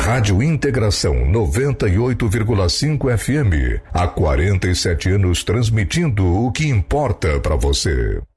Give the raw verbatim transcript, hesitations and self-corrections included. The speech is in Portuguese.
Rádio Integração noventa e oito vírgula cinco F M. Há quarenta e sete anos transmitindo o que importa para você.